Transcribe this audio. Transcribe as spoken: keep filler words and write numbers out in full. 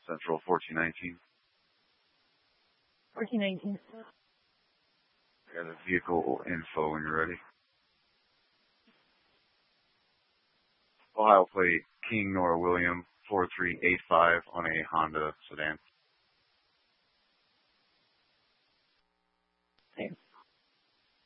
Central fourteen nineteen. fourteen nineteen. I got a vehicle info when you're ready. Ohio plate King Nora William four three eight five on a Honda sedan.